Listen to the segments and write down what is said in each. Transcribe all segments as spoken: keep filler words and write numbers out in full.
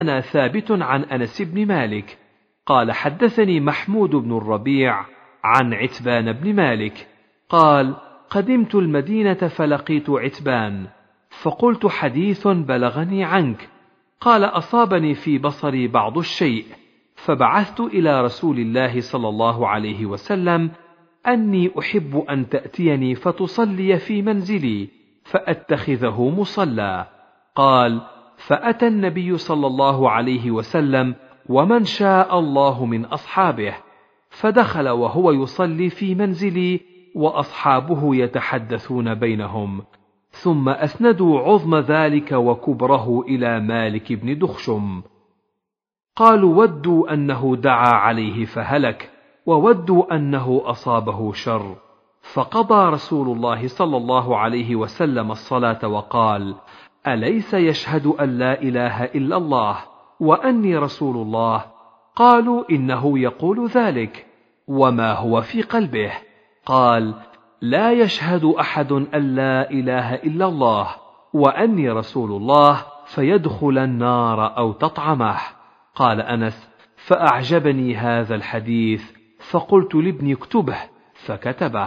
أنا ثابت عن أنس بن مالك قال حدثني محمود بن الربيع عن عتبان بن مالك قال قدمت المدينة فلقيت عتبان فقلت حديث بلغني عنك. قال أصابني في بصري بعض الشيء فبعثت إلى رسول الله صلى الله عليه وسلم أني أحب أن تأتيني فتصلي في منزلي فأتخذه مصلى. قال فأتى النبي صلى الله عليه وسلم ومن شاء الله من أصحابه فدخل وهو يصلي في منزلي وأصحابه يتحدثون بينهم، ثم أسندوا عظم ذلك وكبره إلى مالك بن دخشم. قالوا ودوا أنه دعا عليه فهلك وودوا أنه أصابه شر. فقضى رسول الله صلى الله عليه وسلم الصلاة وقال أليس يشهد أن لا إله إلا الله وأني رسول الله؟ قالوا إنه يقول ذلك وما هو في قلبه؟ قال لا يشهد أحد أن لا إله إلا الله وأني رسول الله فيدخل النار أو تطعمه. قال أنس فأعجبني هذا الحديث فقلت لابني اكتبه فكتبه.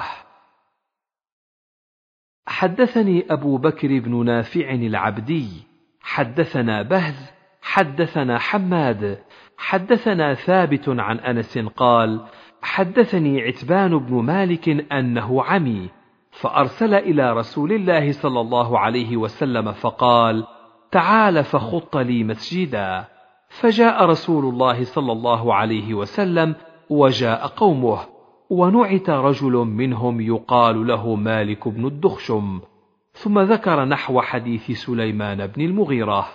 حدثني أبو بكر بن نافع العبدي حدثنا بهز حدثنا حماد حدثنا ثابت عن أنس قال حدثني عتبان بن مالك أنه عمي فأرسل إلى رسول الله صلى الله عليه وسلم فقال تعال فخط لي مسجدا. فجاء رسول الله صلى الله عليه وسلم وجاء قومه ونعت رجل منهم يقال له مالك بن الدخشم، ثم ذكر نحو حديث سليمان بن المغيرة.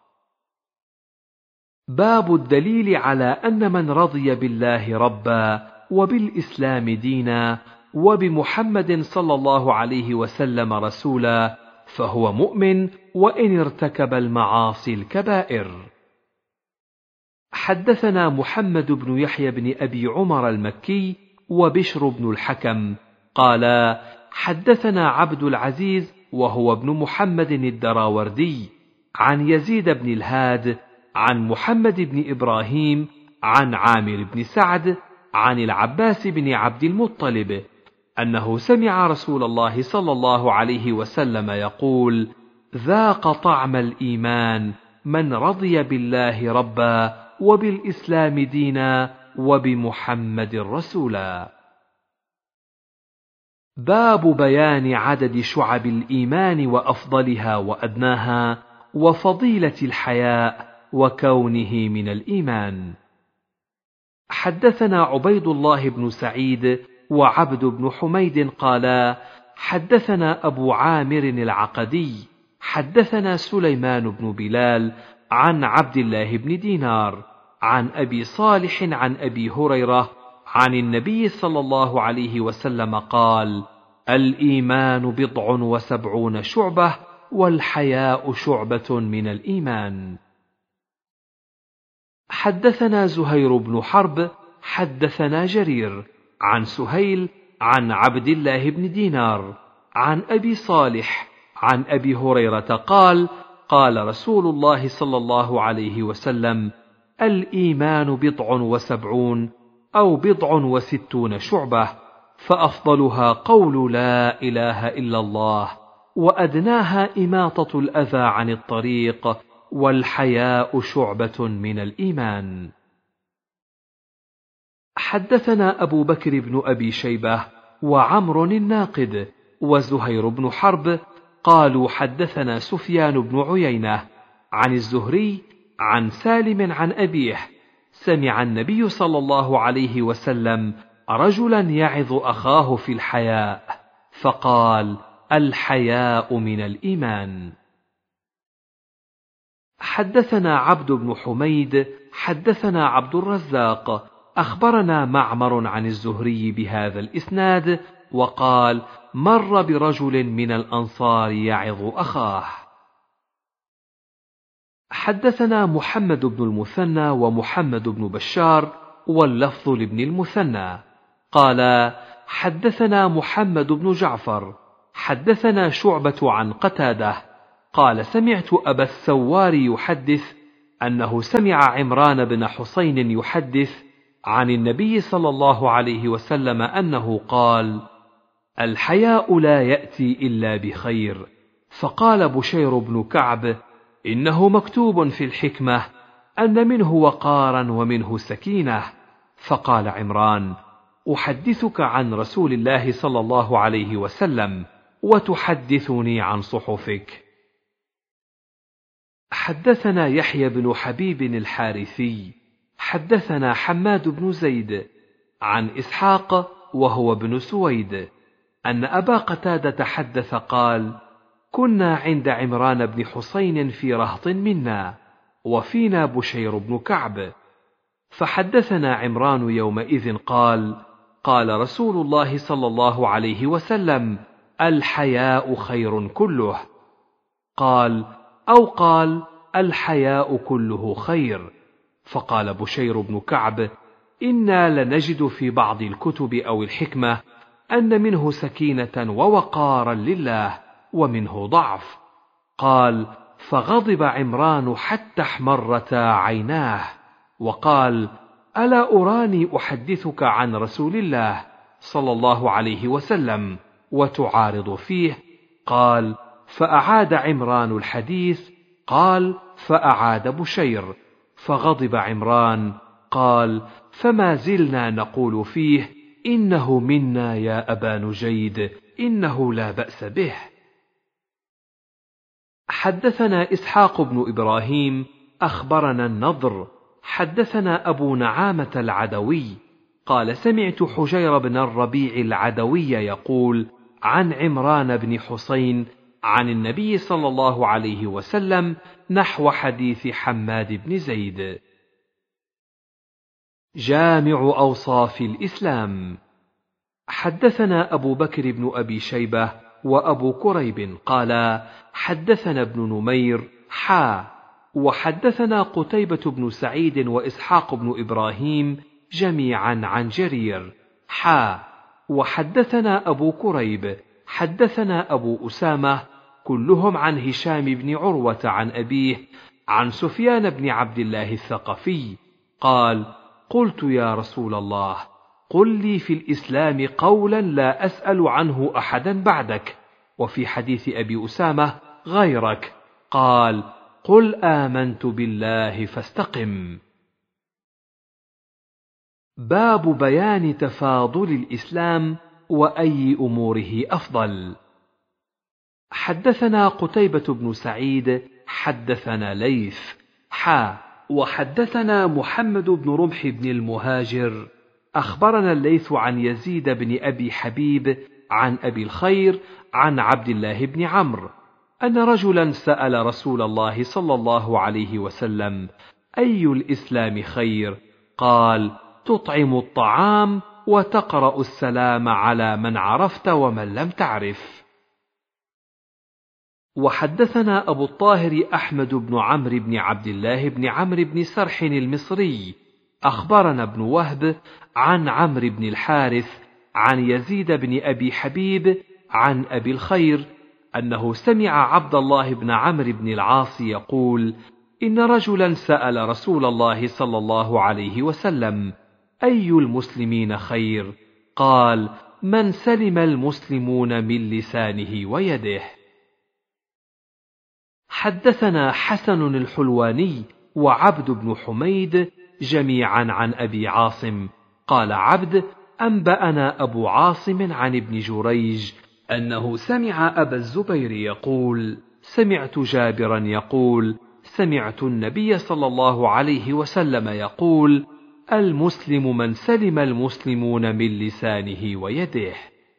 باب الدليل على أن من رضي بالله ربا وبالإسلام دينا وبمحمد صلى الله عليه وسلم رسولا فهو مؤمن وإن ارتكب المعاصي الكبائر. حدثنا محمد بن يحيى بن أبي عمر المكي وبشر بن الحكم قالا حدثنا عبد العزيز وهو ابن محمد الدراوردي عن يزيد بن الهاد عن محمد بن إبراهيم عن عامر بن سعد عن العباس بن عبد المطلب أنه سمع رسول الله صلى الله عليه وسلم يقول ذاق طعم الإيمان من رضي بالله ربا وبالإسلام دينا وبمحمد رسولا. باب بيان عدد شعب الإيمان وأفضلها وأدناها وفضيلة الحياء وكونه من الإيمان. حدثنا عبيد الله بن سعيد وعبد بن حميد قالا حدثنا أبو عامر العقدي حدثنا سليمان بن بلال عن عبد الله بن دينار عن أبي صالح عن أبي هريرة عن النبي صلى الله عليه وسلم قال الإيمان بضع وسبعون شعبة والحياء شعبة من الإيمان. حدثنا زهير بن حرب حدثنا جرير عن سهيل عن عبد الله بن دينار عن أبي صالح عن أبي هريرة قال قال رسول الله صلى الله عليه وسلم الإيمان بضع وسبعون أو بضع وستون شعبة فأفضلها قول لا إله إلا الله وأدناها إماطة الأذى عن الطريق والحياء شعبة من الإيمان. حدثنا أبو بكر بن أبي شيبة وعمر الناقد وزهير بن حرب قالوا حدثنا سفيان بن عيينة عن الزهري عن سالم عن أبيه سمع النبي صلى الله عليه وسلم رجلا يعظ أخاه في الحياء فقال الحياء من الإيمان. حدثنا عبد بن حميد حدثنا عبد الرزاق أخبرنا معمر عن الزهري بهذا الإسناد وقال مر برجل من الأنصار يعظ أخاه. حدثنا محمد بن المثنى ومحمد بن بشار واللفظ لابن المثنى قال حدثنا محمد بن جعفر حدثنا شعبة عن قتادة قال سمعت أبا الثوار يحدث أنه سمع عمران بن حسين يحدث عن النبي صلى الله عليه وسلم أنه قال: الحياء لا يأتي إلا بخير. فقال بشير بن كعب: إنه مكتوب في الحكمة أن منه وقارا ومنه سكينة. فقال عمران: أحدثك عن رسول الله صلى الله عليه وسلم وتحدثني عن صحفك. حدثنا يحيى بن حبيب الحارثي حدثنا حماد بن زيد عن إسحاق وهو ابن سويد أن أبا قتادة حدث قال: كنا عند عمران بن حسين في رهط منا وفينا بشير بن كعب، فحدثنا عمران يومئذ قال: قال رسول الله صلى الله عليه وسلم: الحياء خير كله. قال: أو قال: الحياء كله خير. فقال بشير بن كعب: إنا لنجد في بعض الكتب أو الحكمة أن منه سكينة ووقارا لله ومنه ضعف. قال: فغضب عمران حتى احمرتا عيناه، وقال: ألا أراني أحدثك عن رسول الله صلى الله عليه وسلم وتعارض فيه؟ قال: فأعاد عمران الحديث. قال: فأعاد بشير، فغضب عمران. قال: فما زلنا نقول فيه: إنه منا يا أبا نجيد، إنه لا بأس به. حدثنا إسحاق بن إبراهيم أخبرنا النضر حدثنا أبو نعامة العدوي قال: سمعت حجير بن الربيع العدوي يقول عن عمران بن حسين عن النبي صلى الله عليه وسلم نحو حديث حماد بن زيد. جامع أوصاف الإسلام. حدثنا أبو بكر بن أبي شيبة وأبو كريب قالا: حدثنا ابن نمير حا وحدثنا قتيبة بن سعيد وإسحاق بن إبراهيم جميعا عن جرير حا وحدثنا أبو كريب حدثنا أبو أسامة كلهم عن هشام بن عروة عن أبيه عن سفيان بن عبد الله الثقفي قال: قلت يا رسول الله، قل لي في الإسلام قولا لا أسأل عنه أحدا بعدك، وفي حديث أبي أسامة غيرك. قال: قل آمنت بالله فاستقم. باب بيان تفاضل الإسلام وأي أموره أفضل. حدثنا قتيبة بن سعيد حدثنا ليث حا وحدثنا محمد بن رمح بن المهاجر أخبرنا الليث عن يزيد بن أبي حبيب عن أبي الخير عن عبد الله بن عمرو أن رجلا سأل رسول الله صلى الله عليه وسلم: أي الإسلام خير؟ قال: تطعم الطعام وتقرأ السلام على من عرفت ومن لم تعرف. وحدثنا أبو الطاهر أحمد بن عمرو بن عبد الله بن عمرو بن سرح المصري أخبرنا ابن وهب عن عمرو بن الحارث عن يزيد بن أبي حبيب عن أبي الخير أنه سمع عبد الله بن عمرو بن العاص يقول: إن رجلا سأل رسول الله صلى الله عليه وسلم: أي المسلمين خير؟ قال: من سلم المسلمون من لسانه ويده. حدثنا حسن الحلواني وعبد بن حميد جميعا عن أبي عاصم قال عبد: أنبأنا أبو عاصم عن ابن جريج أنه سمع أبا الزبير يقول: سمعت جابرا يقول: سمعت النبي صلى الله عليه وسلم يقول: المسلم من سلم المسلمون من لسانه ويده.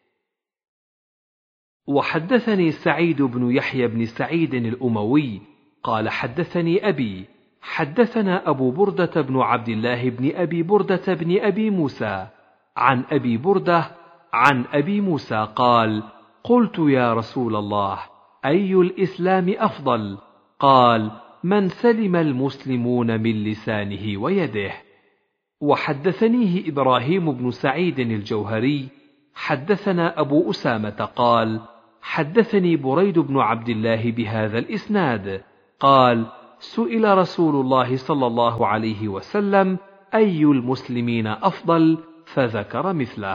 وحدثني سعيد بن يحيى بن سعيد الأموي قال: حدثني أبي حدثنا أبو بردة بن عبد الله بن أبي بردة بن أبي موسى عن أبي بردة عن أبي موسى قال: قلت يا رسول الله، أي الإسلام أفضل؟ قال: من سلم المسلمون من لسانه ويده. وحدثنيه إبراهيم بن سعيد الجوهري حدثنا أبو أسامة قال: حدثني بريد بن عبد الله بهذا الإسناد قال: سئل رسول الله صلى الله عليه وسلم: أي المسلمين أفضل؟ فذكر مثله.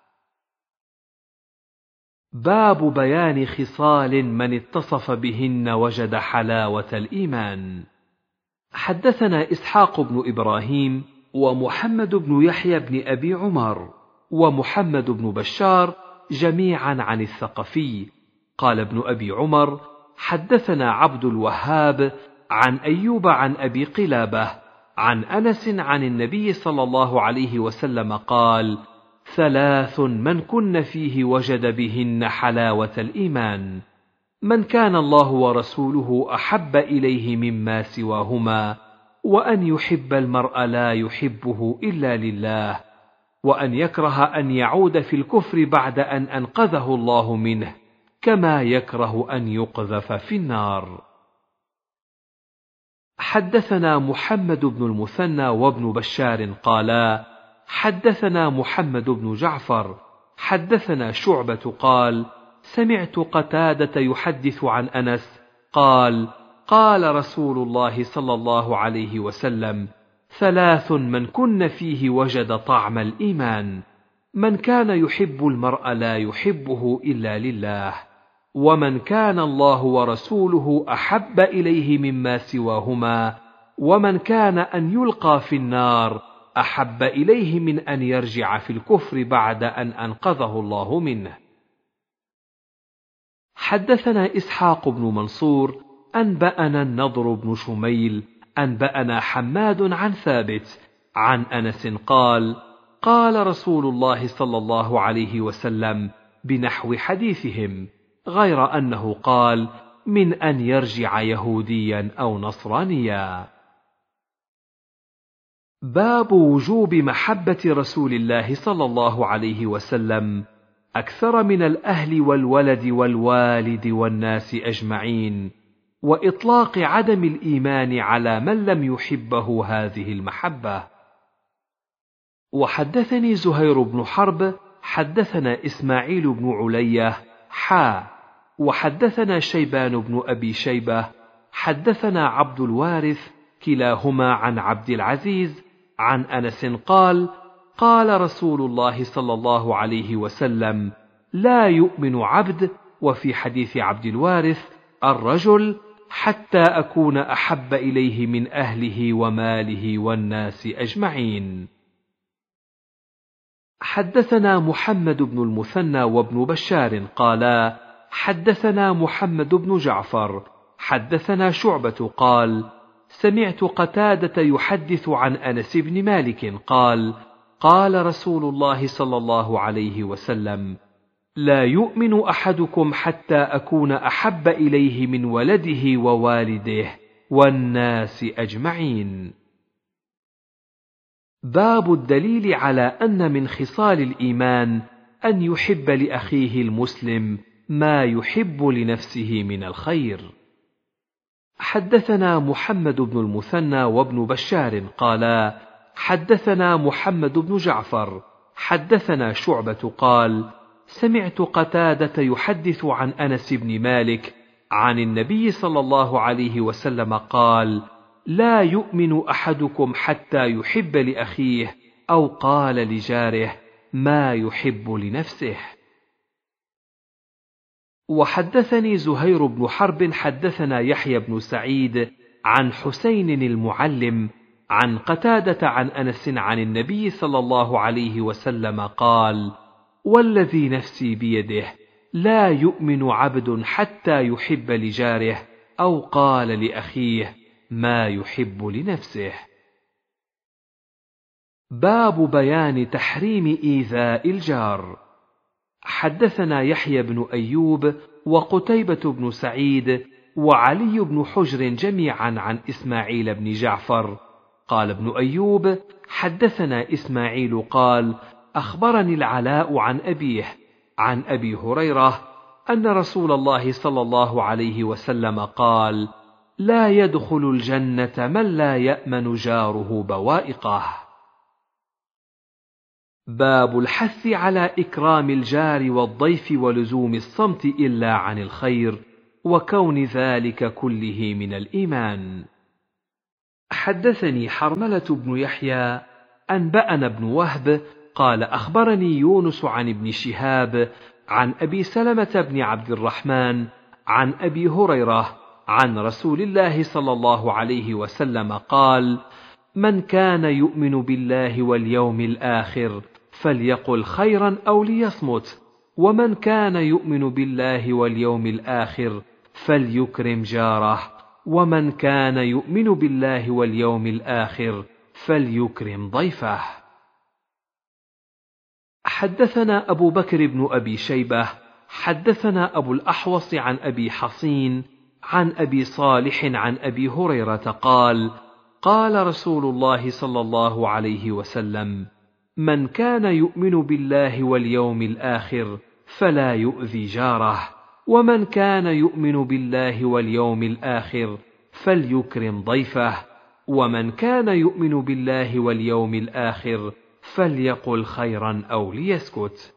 باب بيان خصال من اتصف بهن وجد حلاوة الإيمان. حدثنا إسحاق بن إبراهيم ومحمد بن يحيى بن أبي عمر ومحمد بن بشار جميعا عن الثقفي. قال ابن أبي عمر: حدثنا عبد الوهاب عن أيوب عن أبي قلابة عن أنس عن النبي صلى الله عليه وسلم قال: ثلاث من كن فيه وجد بهن حلاوة الإيمان: من كان الله ورسوله أحب إليه مما سواهما، وأن يحب المرء لا يحبه إلا لله، وأن يكره أن يعود في الكفر بعد أن أنقذه الله منه، كما يكره أن يقذف في النار. حدثنا محمد بن المثنى وابن بشار قالا: حدثنا محمد بن جعفر حدثنا شعبة قال: سمعت قتادة يحدث عن أنس قال: قال رسول الله صلى الله عليه وسلم: ثلاث من كن فيه وجد طعم الإيمان: من كان يحب المرء لا يحبه إلا لله، ومن كان الله ورسوله أحب إليه مما سواهما، ومن كان أن يلقى في النار أحب إليه من أن يرجع في الكفر بعد أن أنقذه الله منه. حدثنا إسحاق بن منصور أنبأنا النضر بن شميل أنبأنا حماد عن ثابت عن أنس قال: قال رسول الله صلى الله عليه وسلم بنحو حديثهم، غير أنه قال: من أن يرجع يهوديا أو نصرانيا. باب وجوب محبة رسول الله صلى الله عليه وسلم أكثر من الأهل والولد والوالد والناس أجمعين، وإطلاق عدم الإيمان على من لم يحبه هذه المحبة. وحدثني زهير بن حرب حدثنا إسماعيل بن علية حا وحدثنا شيبان بن أبي شيبة حدثنا عبد الوارث كلاهما عن عبد العزيز عن أنس قال: قال رسول الله صلى الله عليه وسلم: لا يؤمن عبد، وفي حديث عبد الوارث: الرجل، حتى أكون أحب إليه من أهله وماله والناس أجمعين. حدثنا محمد بن المثنى وابن بشار قالا: حدثنا محمد بن جعفر حدثنا شعبة قال: سمعت قتادة يحدث عن أنس بن مالك قال: قال رسول الله صلى الله عليه وسلم: لا يؤمن أحدكم حتى أكون أحب إليه من ولده ووالده والناس أجمعين. باب الدليل على أن من خصال الإيمان أن يحب لأخيه المسلم ما يحب لنفسه من الخير. حدثنا محمد بن المثنى وابن بشار قالا: حدثنا محمد بن جعفر حدثنا شعبة قال: سمعت قتادة يحدث عن أنس بن مالك عن النبي صلى الله عليه وسلم قال: لا يؤمن أحدكم حتى يحب لأخيه أو قال لجاره ما يحب لنفسه. وحدثني زهير بن حرب حدثنا يحيى بن سعيد عن حسين المعلم عن قتادة عن أنس عن النبي صلى الله عليه وسلم قال: والذي نفسي بيده لا يؤمن عبد حتى يحب لجاره أو قال لأخيه ما يحب لنفسه. باب بيان تحريم إيذاء الجار. حدثنا يحيى بن أيوب وقتيبة بن سعيد وعلي بن حجر جميعا عن إسماعيل بن جعفر. قال ابن أيوب: حدثنا إسماعيل قال: أخبرني العلاء عن أبيه عن أبي هريرة أن رسول الله صلى الله عليه وسلم قال: لا يدخل الجنة من لا يأمن جاره بوائقه. باب الحث على إكرام الجار والضيف ولزوم الصمت إلا عن الخير، وكون ذلك كله من الإيمان. حدثني حرملة بن يحيى أنبأنا بن وهب قال أخبرني يونس عن ابن شهاب عن أبي سلمة بن عبد الرحمن عن أبي هريرة عن رسول الله صلى الله عليه وسلم قال: من كان يؤمن بالله واليوم الآخر فليقل خيرا أو ليصمت، ومن كان يؤمن بالله واليوم الآخر فليكرم جاره، ومن كان يؤمن بالله واليوم الآخر فليكرم ضيفه. حدثنا أبو بكر بن أبي شيبة حدثنا أبو الأحوص عن أبي حصين عن أبي صالح عن أبي هريرة قال: قال رسول الله صلى الله عليه وسلم: من كان يؤمن بالله واليوم الآخر فلا يؤذي جاره، ومن كان يؤمن بالله واليوم الآخر فليكرم ضيفه، ومن كان يؤمن بالله واليوم الآخر فليقل خيرا أو ليسكت.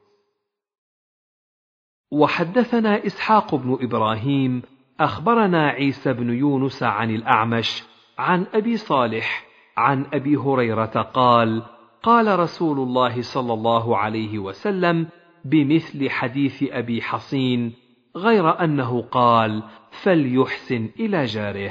وحدثنا إسحاق بن إبراهيم أخبرنا عيسى بن يونس عن الأعمش عن أبي صالح عن أبي هريرة قال: قال رسول الله صلى الله عليه وسلم بمثل حديث أبي حصين، غير أنه قال: فليحسن إلى جاره.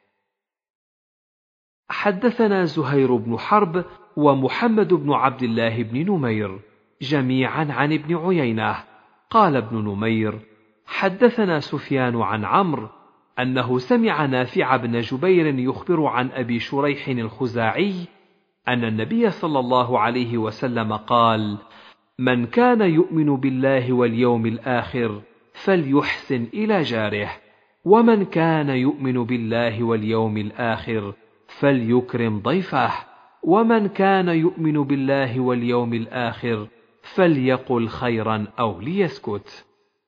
حدثنا زهير بن حرب ومحمد بن عبد الله بن نمير جميعا عن ابن عيينة قال ابن نمير: حدثنا سفيان عن عمرو أنه سمع نافع بن جبير يخبر عن أبي شريح الخزاعي أن النبي صلى الله عليه وسلم قال: من كان يؤمن بالله واليوم الآخر فليحسن إلى جاره، ومن كان يؤمن بالله واليوم الآخر فليكرم ضيفه، ومن كان يؤمن بالله واليوم الآخر فليقل خيرا أو ليسكت.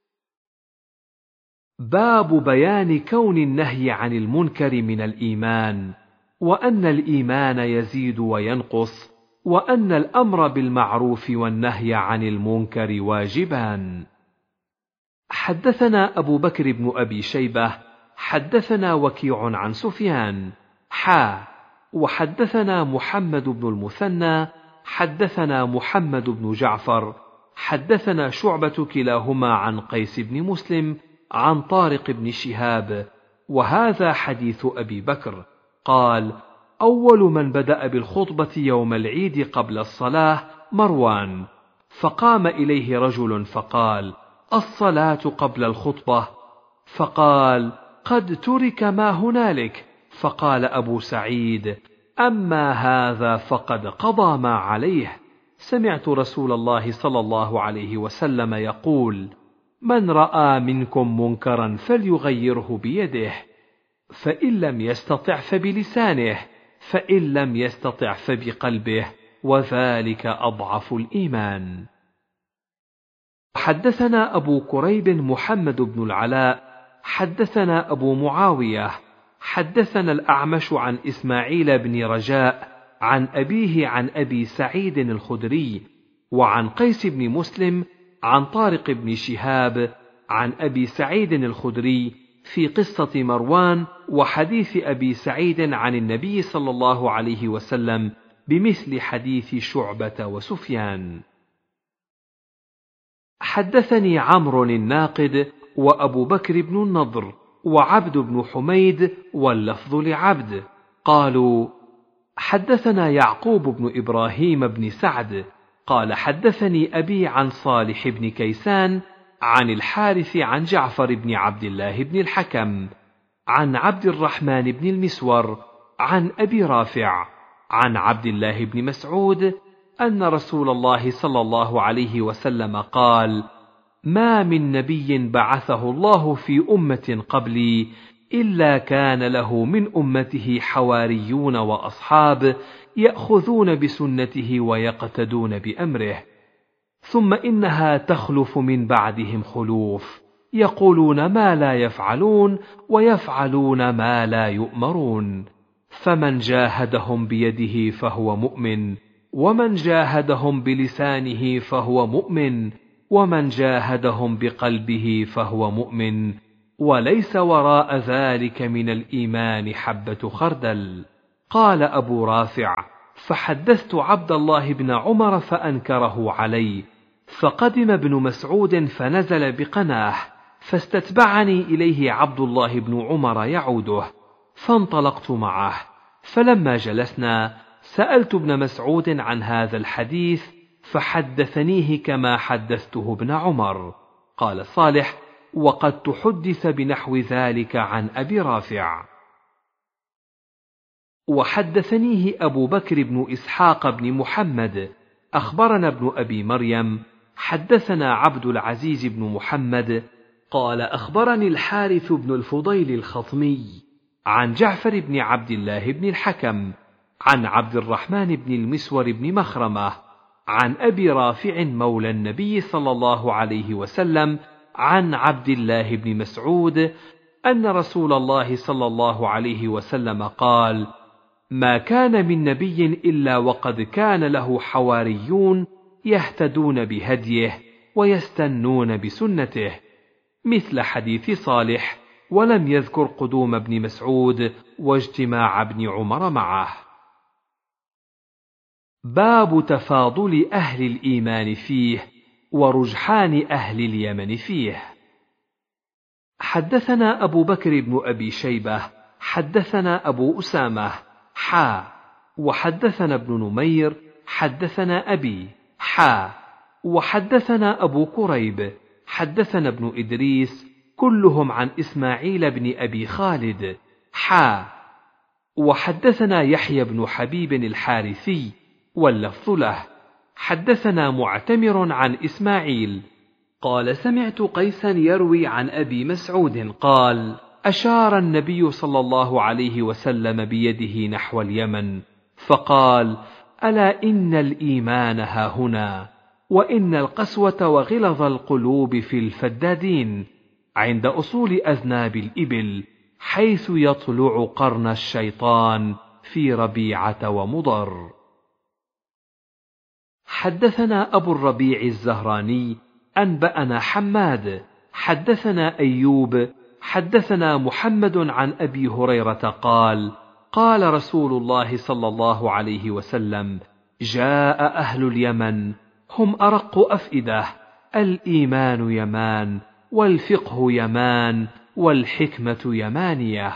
باب بيان كون النهي عن المنكر من الإيمان، وأن الإيمان يزيد وينقص، وأن الأمر بالمعروف والنهي عن المنكر واجبان. حدثنا أبو بكر بن أبي شيبة حدثنا وكيع عن سفيان حا وحدثنا محمد بن المثنى حدثنا محمد بن جعفر حدثنا شعبة كلاهما عن قيس بن مسلم عن طارق بن شهاب، وهذا حديث أبي بكر قال: أول من بدأ بالخطبة يوم العيد قبل الصلاة مروان، فقام إليه رجل فقال: الصلاة قبل الخطبة، فقال: قد ترك ما هنالك، فقال أبو سعيد: أما هذا فقد قضى ما عليه. سمعت رسول الله صلى الله عليه وسلم يقول: من رأى منكم منكرا فليغيره بيده، فإن لم يستطع فبلسانه، فإن لم يستطع فبقلبه، وذلك أضعف الإيمان. حدثنا أبو كريب محمد بن العلاء حدثنا أبو معاوية حدثنا الأعمش عن إسماعيل بن رجاء عن أبيه عن أبي سعيد الخدري وعن قيس بن مسلم عن طارق بن شهاب عن أبي سعيد الخدري في قصة مروان وحديث أبي سعيد عن النبي صلى الله عليه وسلم بمثل حديث شعبة وسفيان. حدثني عمرو الناقد وأبو بكر بن النضر وعبد بن حميد واللفظ لعبد قالوا: حدثنا يعقوب بن إبراهيم بن سعد قال: حدثني أبي عن صالح بن كيسان عن الحارث عن جعفر بن عبد الله بن الحكم عن عبد الرحمن بن المسور عن أبي رافع عن عبد الله بن مسعود أن رسول الله صلى الله عليه وسلم قال: ما من نبي بعثه الله في أمة قبلي إلا كان له من أمته حواريون وأصحاب يأخذون بسنته ويقتدون بأمره، ثم إنها تخلف من بعدهم خلوف يقولون ما لا يفعلون ويفعلون ما لا يؤمرون، فمن جاهدهم بيده فهو مؤمن، ومن جاهدهم بلسانه فهو مؤمن، ومن جاهدهم بقلبه فهو مؤمن، وليس وراء ذلك من الإيمان حبة خردل. قال أبو رافع: فحدثت عبد الله بن عمر فأنكره علي، فقدم ابن مسعود فنزل بقناه، فاستتبعني إليه عبد الله بن عمر يعوده، فانطلقت معه، فلما جلسنا سألت ابن مسعود عن هذا الحديث فحدثنيه كما حدثته ابن عمر. قال صالح: وقد تحدث بنحو ذلك عن أبي رافع. وحدثنيه أبو بكر بن إسحاق بن محمد أخبرنا ابن أبي مريم حدثنا عبد العزيز بن محمد قال أخبرني الحارث بن الفضيل الخطمي عن جعفر بن عبد الله بن الحكم عن عبد الرحمن بن المسور بن مخرمة عن أبي رافع مولى النبي صلى الله عليه وسلم عن عبد الله بن مسعود أن رسول الله صلى الله عليه وسلم قال: ما كان من نبي إلا وقد كان له حواريون يهتدون بهديه ويستنون بسنته، مثل حديث صالح، ولم يذكر قدوم ابن مسعود واجتماع ابن عمر معه. باب تفاضل أهل الإيمان فيه ورجحان أهل اليمن فيه. حدثنا أبو بكر بن أبي شيبة حدثنا أبو أسامة حا وحدثنا ابن نمير حدثنا أبي حا وحدثنا أبو كريب حدثنا ابن إدريس كلهم عن إسماعيل بن أبي خالد حا وحدثنا يحيى بن حبيب الحارثي واللفظ له حدثنا معتمر عن إسماعيل قال: سمعت قيسا يروي عن أبي مسعود قال: أشار النبي صلى الله عليه وسلم بيده نحو اليمن فقال: ألا إن الإيمان هاهنا، وإن القسوة وغلظ القلوب في الفدادين عند أصول أذناب الإبل، حيث يطلع قرن الشيطان في ربيعة ومضر. حدثنا أبو الربيع الزهراني أنبأنا حماد حدثنا أيوب حدثنا محمد عن أبي هريرة قال: قال رسول الله صلى الله عليه وسلم: جاء أهل اليمن هم أرق أفئدة، الإيمان يمان، والفقه يمان، والحكمة يمانية.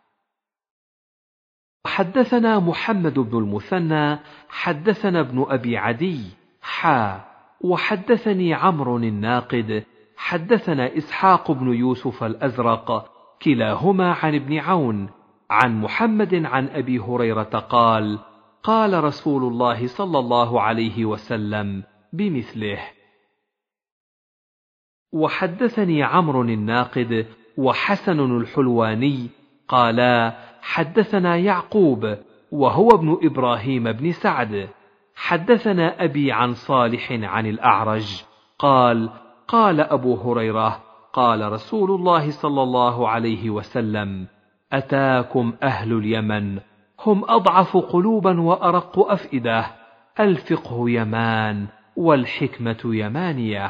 حدثنا محمد بن المثنى حدثنا ابن أبي عدي حا وحدثني عمرو الناقد حدثنا إسحاق بن يوسف الأزرق كلاهما عن ابن عون عن محمد عن أبي هريرة قال: قال رسول الله صلى الله عليه وسلم بمثله. وحدثني عمرو الناقد وحسن الحلواني قالا: حدثنا يعقوب وهو ابن إبراهيم بن سعد حدثنا أبي عن صالح عن الأعرج قال: قال أبو هريرة: قال رسول الله صلى الله عليه وسلم: أتاكم أهل اليمن هم أضعف قلوبا وأرق أفئدة، الفقه يمان، والحكمة يمانية.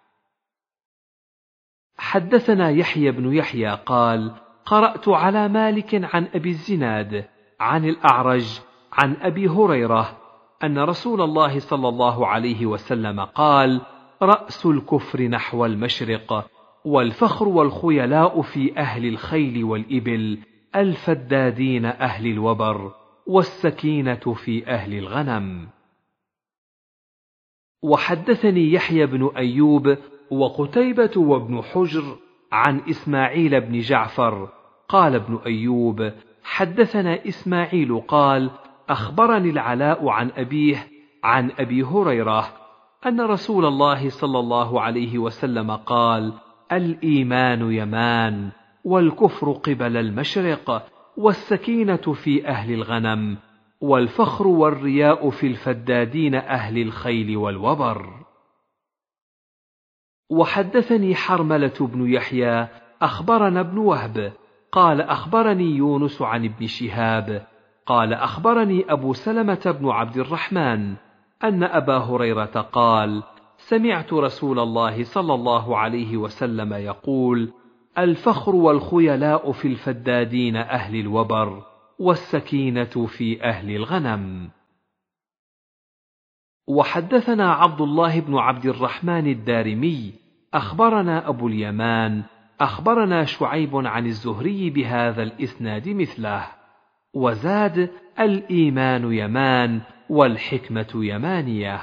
حدثنا يحيى بن يحيى قال: قرأت على مالك عن أبي الزناد عن الأعرج عن أبي هريرة أن رسول الله صلى الله عليه وسلم قال: رأس الكفر نحو المشرق، والفخر والخيلاء في أهل الخيل والإبل، الفدادين أهل الوبر، والسكينة في أهل الغنم. وحدثني يحيى بن أيوب وقتيبة وابن حجر عن إسماعيل بن جعفر قال ابن أيوب: حدثنا إسماعيل قال: أخبرني العلاء عن أبيه عن أبي هريرة أن رسول الله صلى الله عليه وسلم قال: الإيمان يمان، والكفر قبل المشرق، والسكينة في أهل الغنم، والفخر والرياء في الفدادين أهل الخيل والوبر. وحدثني حرملة بن يحيى أخبرنا ابن وهب قال: أخبرني يونس عن ابن شهاب قال: أخبرني أبو سلمة بن عبد الرحمن أن أبا هريرة قال: سمعت رسول الله صلى الله عليه وسلم يقول: الفخر والخيلاء في الفدادين أهل الوبر، والسكينة في أهل الغنم. وحدثنا عبد الله بن عبد الرحمن الدارمي أخبرنا أبو اليمان أخبرنا شعيب عن الزهري بهذا الإسناد مثله، وزاد: الإيمان يمان والحكمة يمانية.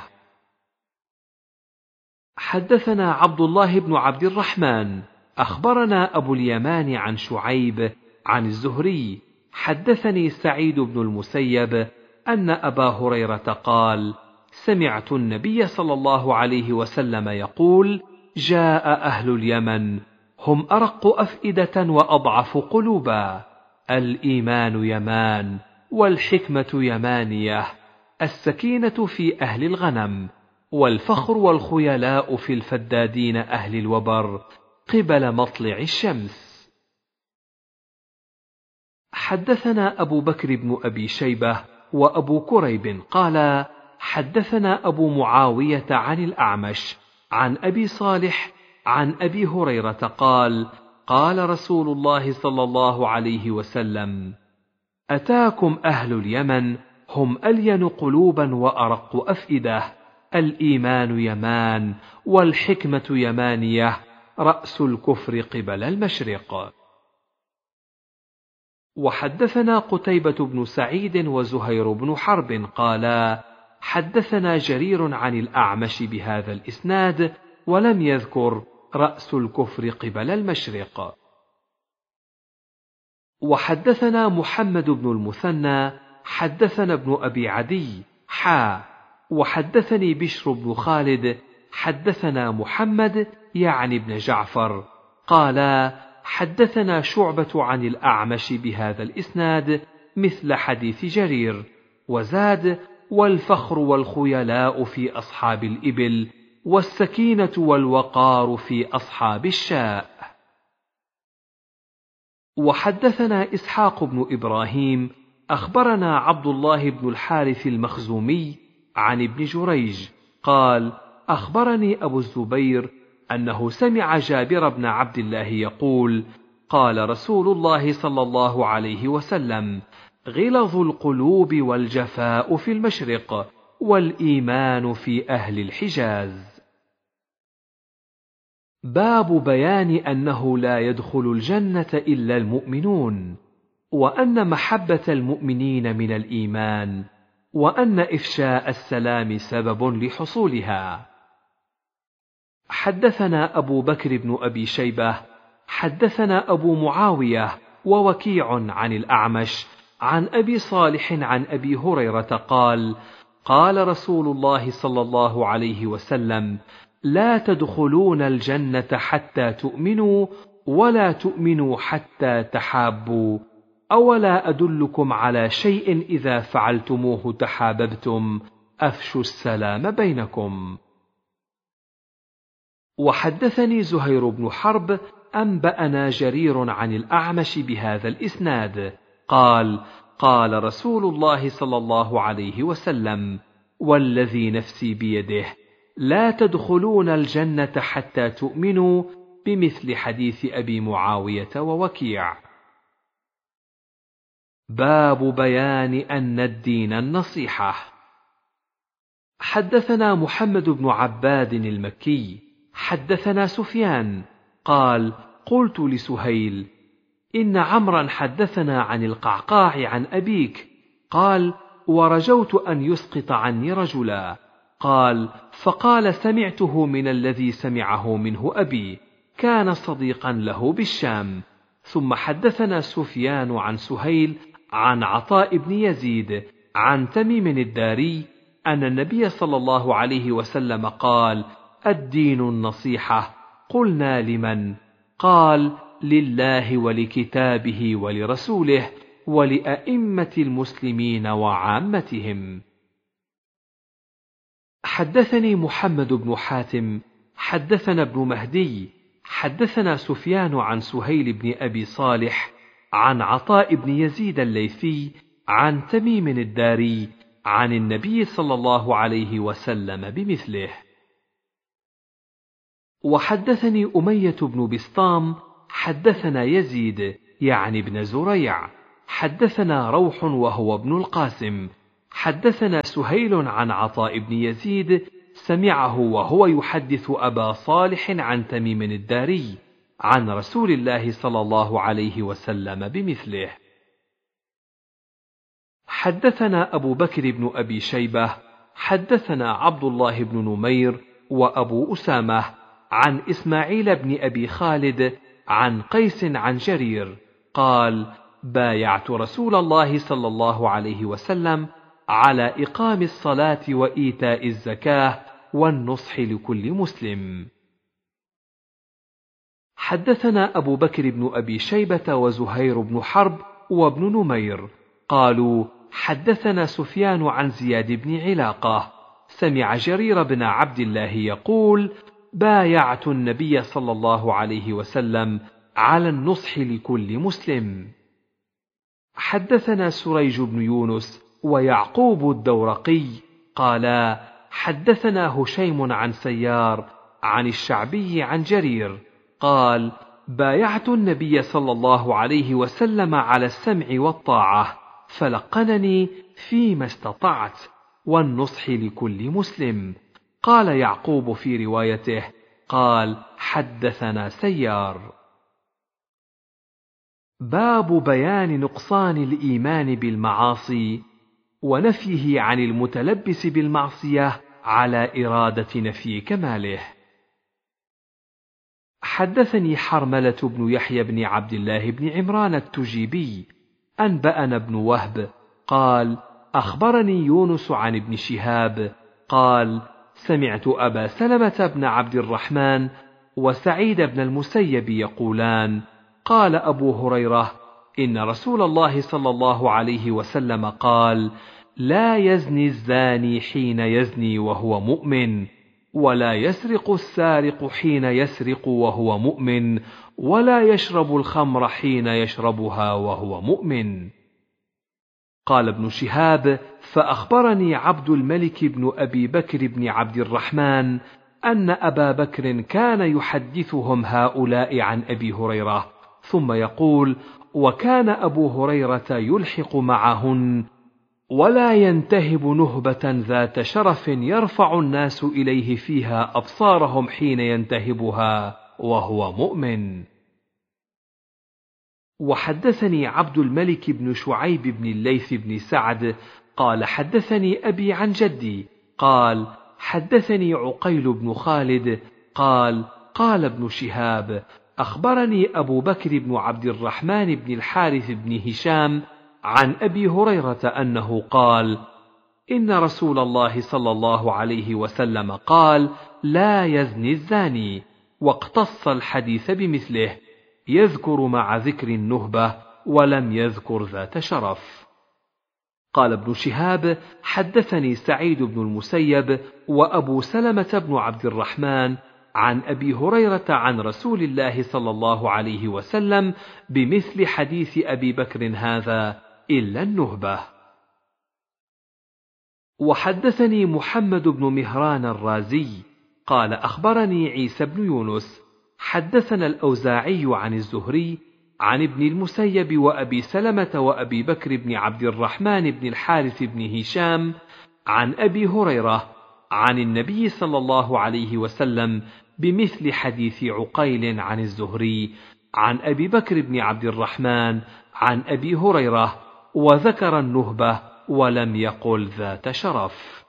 حدثنا عبد الله بن عبد الرحمن أخبرنا أبو اليمان عن شعيب عن الزهري حدثني سعيد بن المسيب أن أبا هريرة قال: سمعت النبي صلى الله عليه وسلم يقول: جاء أهل اليمن هم أرق أفئدة وأضعف قلوبا، الإيمان يمان والحكمة يمانية، السكينة في أهل الغنم، والفخر والخيلاء في الفدادين أهل الوبر قبل مطلع الشمس. حدثنا أبو بكر بن أبي شيبة وأبو كريب قال: حدثنا أبو معاوية عن الأعمش عن أبي صالح عن أبي هريرة قال: قال رسول الله صلى الله عليه وسلم: أتاكم أهل اليمن هم ألين قلوبا وأرق أفئدة، الإيمان يمان والحكمة يمانية، رأس الكفر قبل المشرق. وحدثنا قتيبة بن سعيد وزهير بن حرب قالا: حدثنا جرير عن الأعمش بهذا الإسناد ولم يذكر رأس الكفر قبل المشرق. وحدثنا محمد بن المثنى حدثنا ابن أبي عدي حا وحدثني بشر بن خالد حدثنا محمد يعني ابن جعفر قالا: حدثنا شعبة عن الأعمش بهذا الإسناد مثل حديث جرير، وزاد: والفخر والخيلاء في أصحاب الإبل، والسكينة والوقار في أصحاب الشاء. وحدثنا إسحاق بن إبراهيم أخبرنا عبد الله بن الحارث المخزومي عن ابن جريج قال: أخبرني أبو الزبير أنه سمع جابر بن عبد الله يقول: قال رسول الله صلى الله عليه وسلم: غلظ القلوب والجفاء في المشرق، والإيمان في أهل الحجاز. باب بيان أنه لا يدخل الجنة إلا المؤمنون، وأن محبة المؤمنين من الإيمان، وأن إفشاء السلام سبب لحصولها. حدثنا أبو بكر بن أبي شيبة حدثنا أبو معاوية ووكيع عن الأعمش عن أبي صالح عن أبي هريرة قال: قال رسول الله صلى الله عليه وسلم: لا تدخلون الجنة حتى تؤمنوا، ولا تؤمنوا حتى تحابوا، أولا أدلكم على شيء إذا فعلتموه تحاببتم، أفشوا السلام بينكم. وحدثني زهير بن حرب أنبأنا جرير عن الأعمش بهذا الإسناد قال: قال رسول الله صلى الله عليه وسلم: والذي نفسي بيده لا تدخلون الجنة حتى تؤمنوا، بمثل حديث أبي معاوية ووكيع. باب بيان أن الدين النصيحة. حدثنا محمد بن عباد المكي حدثنا سفيان قال: قلت لسهيل: إن عمرا حدثنا عن القعقاع عن أبيك. قال: ورجوت أن يسقط عني رجلا. قال: فقال: سمعته من الذي سمعه منه أبي، كان صديقا له بالشام. ثم حدثنا سفيان عن سهيل عن عطاء بن يزيد عن تميم الداري أن النبي صلى الله عليه وسلم قال: الدين النصيحة. قلنا: لمن؟ قال: لله ولكتابه ولرسوله ولأئمة المسلمين وعامتهم. حدثني محمد بن حاتم حدثنا ابن مهدي حدثنا سفيان عن سهيل بن أبي صالح عن عطاء بن يزيد الليثي عن تميم الداري عن النبي صلى الله عليه وسلم بمثله. وحدثني أمية بن بسطام حدثنا يزيد يعني ابن زريع حدثنا روح وهو ابن القاسم حدثنا سهيل عن عطاء بن يزيد سمعه وهو يحدث أبا صالح عن تميم الداري عن رسول الله صلى الله عليه وسلم بمثله. حدثنا أبو بكر بن أبي شيبة حدثنا عبد الله بن نمير وأبو أسامة عن إسماعيل بن أبي خالد عن قيس عن جرير قال: بايعت رسول الله صلى الله عليه وسلم على إقام الصلاة وإيتاء الزكاة والنصح لكل مسلم. حدثنا أبو بكر بن أبي شيبة وزهير بن حرب وابن نمير قالوا: حدثنا سفيان عن زياد بن علاقة سمع جرير بن عبد الله يقول: بايعت النبي صلى الله عليه وسلم على النصح لكل مسلم. حدثنا سريج بن يونس ويعقوب الدورقي قالا: حدثنا هشيم عن سيار عن الشعبي عن جرير قال: بايعت النبي صلى الله عليه وسلم على السمع والطاعة فلقنني فيما استطعت والنصح لكل مسلم. قال يعقوب في روايته قال: حدثنا سيار. باب بيان نقصان الإيمان بالمعاصي ونفيه عن المتلبس بالمعصية على إرادة نفي كماله. حدثني حرملة بن يحيى بن عبد الله بن عمران التجيبي أنبأنا بن وهب قال: أخبرني يونس عن ابن شهاب قال: سمعت أبا سلمة بن عبد الرحمن وسعيد بن المسيب يقولان: قال أبو هريرة: إن رسول الله صلى الله عليه وسلم قال: لا يزني الزاني حين يزني وهو مؤمن، ولا يسرق السارق حين يسرق وهو مؤمن، ولا يشرب الخمر حين يشربها وهو مؤمن. قال ابن شهاب: فأخبرني عبد الملك بن أبي بكر بن عبد الرحمن أن أبا بكر كان يحدثهم هؤلاء عن أبي هريرة، ثم يقول: وكان أبو هريرة يلحق معهن ولا ينتهب نهبة ذات شرف يرفع الناس إليه فيها أبصارهم حين ينتهبها وهو مؤمن. وحدثني عبد الملك بن شعيب بن الليث بن سعد قال: حدثني أبي عن جدي قال: حدثني عقيل بن خالد قال: قال ابن شهاب: أخبرني أبو بكر بن عبد الرحمن بن الحارث بن هشام عن أبي هريرة أنه قال: إن رسول الله صلى الله عليه وسلم قال: لا يزني الزاني، واقتص الحديث بمثله، يذكر مع ذكر النهبة ولم يذكر ذات شرف. قال ابن شهاب: حدثني سعيد بن المسيب وأبو سلمة بن عبد الرحمن عن أبي هريرة عن رسول الله صلى الله عليه وسلم بمثل حديث أبي بكر هذا إلا النهبة. وحدثني محمد بن مهران الرازي قال: أخبرني عيسى بن يونس حدثنا الأوزاعي عن الزهري عن ابن المسيب وأبي سلمة وأبي بكر بن عبد الرحمن بن الحارث بن هشام عن أبي هريرة عن النبي صلى الله عليه وسلم بمثل حديث عقيل عن الزهري عن أبي بكر بن عبد الرحمن عن أبي هريرة، وذكر النهبة ولم يقل ذات شرف.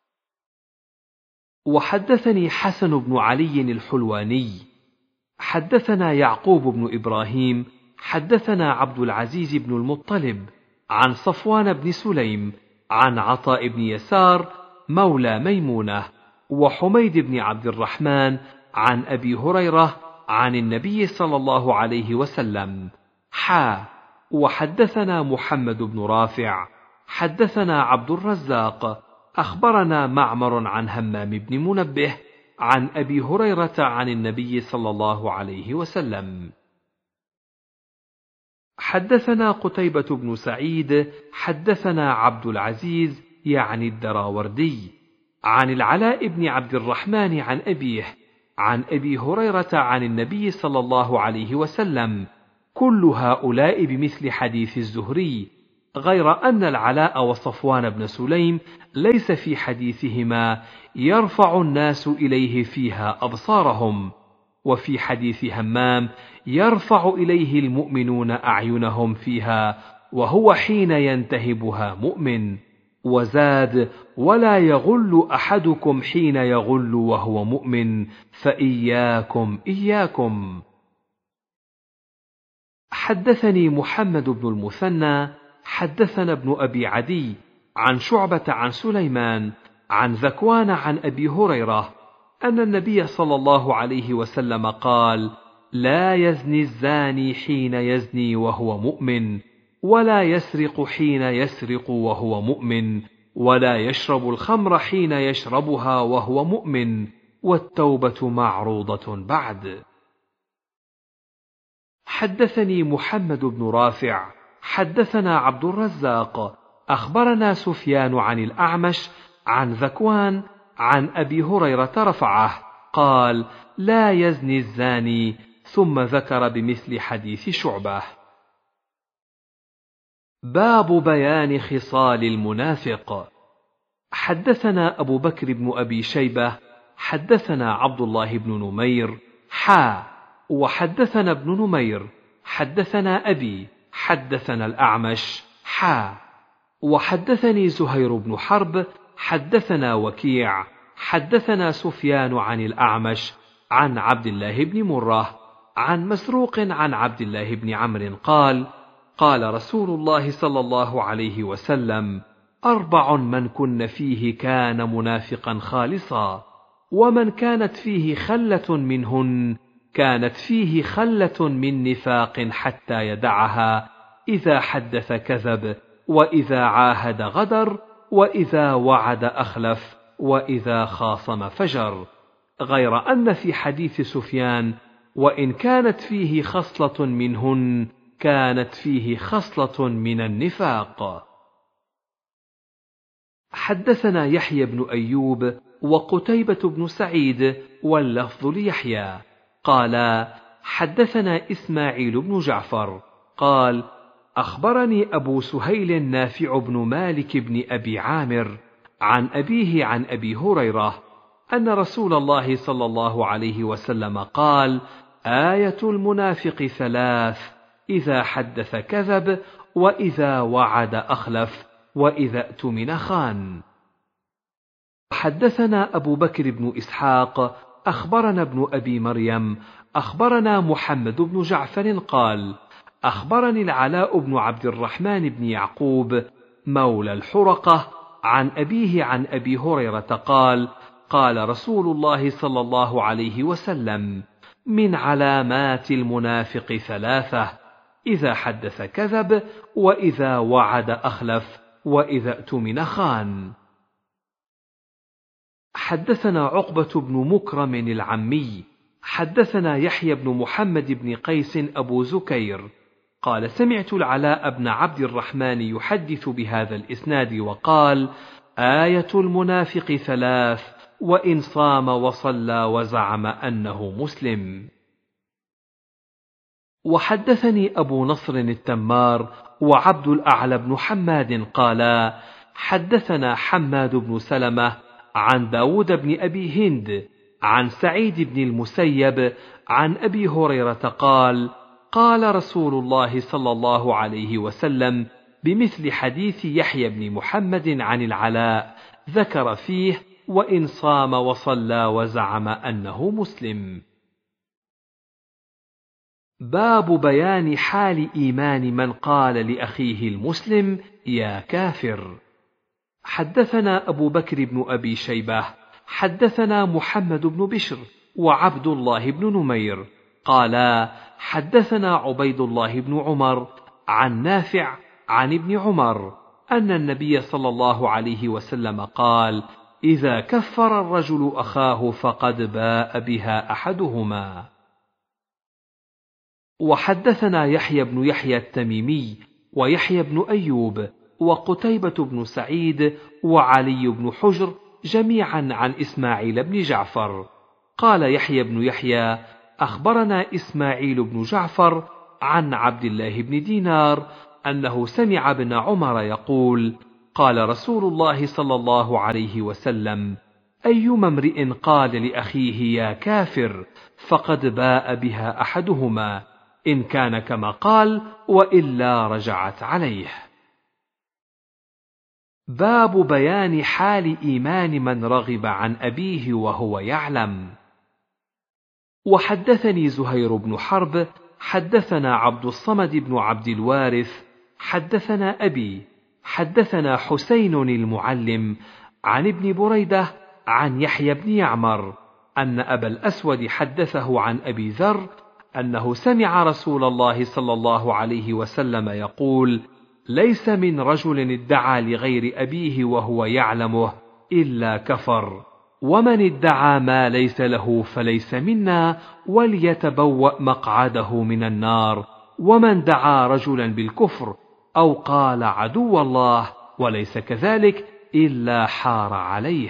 وحدثني حسن بن علي الحلواني حدثنا يعقوب بن إبراهيم حدثنا عبد العزيز بن المطلب عن صفوان بن سليم عن عطاء بن يسار مولى ميمونة وحميد بن عبد الرحمن عن أبي هريرة عن النبي صلى الله عليه وسلم حا. وحدثنا محمد بن رافع حدثنا عبد الرزاق أخبرنا معمر عن همام بن منبه عن أبي هريرة عن النبي صلى الله عليه وسلم. حدثنا قتيبة بن سعيد حدثنا عبد العزيز يعني الدراوردي عن العلاء بن عبد الرحمن عن أبيه عن أبي هريرة عن النبي صلى الله عليه وسلم كل هؤلاء بمثل حديث الزهري، غير أن العلاء وصفوان بن سليم ليس في حديثهما يرفع الناس إليه فيها أبصارهم، وفي حديث همام يرفع إليه المؤمنون أعينهم فيها وهو حين ينتهبها مؤمن. وزاد: ولا يغل أحدكم حين يغل وهو مؤمن، فإياكم إياكم. حدثني محمد بن المثنى حدثنا ابن أبي عدي عن شعبة عن سليمان عن ذكوان عن أبي هريرة أن النبي صلى الله عليه وسلم قال: لا يزني الزاني حين يزني وهو مؤمن، ولا يسرق حين يسرق وهو مؤمن، ولا يشرب الخمر حين يشربها وهو مؤمن، والتوبة معروضة بعد. حدثني محمد بن رافع حدثنا عبد الرزاق أخبرنا سفيان عن الأعمش عن ذكوان عن أبي هريرة رفعه قال: لا يزني الزاني، ثم ذكر بمثل حديث شعبة. باب بيان خصال المنافق. حدثنا أبو بكر بن أبي شيبة حدثنا عبد الله بن نمير حا وحدثنا ابن نمير حدثنا أبي حدثنا الأعمش حا وحدثني زهير بن حرب حدثنا وكيع حدثنا سفيان عن الأعمش عن عبد الله بن مرة عن مسروق عن عبد الله بن عمرو قال: قال رسول الله صلى الله عليه وسلم: أربع من كن فيه كان منافقا خالصا، ومن كانت فيه خلة منهن كانت فيه خلة من نفاق حتى يدعها: إذا حدث كذب، وإذا عاهد غدر، وإذا وعد أخلف، وإذا خاصم فجر. غير أن في حديث سفيان: وإن كانت فيه خصلة منهن كانت فيه خصلة من النفاق. حدثنا يحيى بن أيوب وقتيبة بن سعيد واللفظ ليحيى قالا: حدثنا إسماعيل بن جعفر قال: أخبرني أبو سهيل نافع بن مالك بن أبي عامر عن أبيه عن أبي هريرة أن رسول الله صلى الله عليه وسلم قال: آية المنافق ثلاث: إذا حدث كذب، وإذا وعد أخلف، وإذا اؤتمن خان. حدثنا أبو بكر بن إسحاق أخبرنا ابن أبي مريم أخبرنا محمد بن جعفر قال: أخبرني العلاء بن عبد الرحمن بن يعقوب مولى الحرقة عن أبيه عن أبي هريرة قال: قال رسول الله صلى الله عليه وسلم: من علامات المنافق ثلاثة: إذا حدث كذب، وإذا وعد أخلف، وإذا اؤتمن خان. حدثنا عقبة بن مكرم العمي حدثنا يحيى بن محمد بن قيس أبو زكير قال: سمعت العلاء بن عبد الرحمن يحدث بهذا الإسناد وقال: آية المنافق ثلاث: وإن صام وصلى وزعم أنه مسلم. وحدثني أبو نصر التمار وعبد الأعلى بن حماد قالا: حدثنا حماد بن سلمة عن داود بن أبي هند عن سعيد بن المسيب عن أبي هريرة قال: قال رسول الله صلى الله عليه وسلم بمثل حديث يحيى بن محمد عن العلاء، ذكر فيه: وإن صام وصلى وزعم أنه مسلم. باب بيان حال إيمان من قال لأخيه المسلم: يا كافر. حدثنا أبو بكر بن أبي شيبة حدثنا محمد بن بشر وعبد الله بن نمير قالا: حدثنا عبيد الله بن عمر عن نافع عن ابن عمر أن النبي صلى الله عليه وسلم قال: إذا كفر الرجل أخاه فقد باء بها أحدهما. وحدثنا يحيى بن يحيى التميمي ويحيى بن أيوب وقتيبة بن سعيد وعلي بن حجر جميعا عن إسماعيل بن جعفر. قال يحيى بن يحيى: أخبرنا إسماعيل بن جعفر عن عبد الله بن دينار أنه سمع ابن عمر يقول: قال رسول الله صلى الله عليه وسلم: أيما امرئ قال لأخيه يا كافر فقد باء بها أحدهما، إن كان كما قال وإلا رجعت عليه. باب بيان حال إيمان من رغب عن أبيه وهو يعلم. وحدثني زهير بن حرب حدثنا عبد الصمد بن عبد الوارث حدثنا أبي حدثنا حسين المعلم عن ابن بريدة عن يحيى بن يعمر أن أبا الأسود حدثه عن أبي ذر أنه سمع رسول الله صلى الله عليه وسلم يقول: ليس من رجل ادعى لغير أبيه وهو يعلمه إلا كفر، ومن ادعى ما ليس له فليس منا وليتبوأ مقعده من النار، ومن دعا رجلا بالكفر أو قال عدو الله وليس كذلك إلا حار عليه.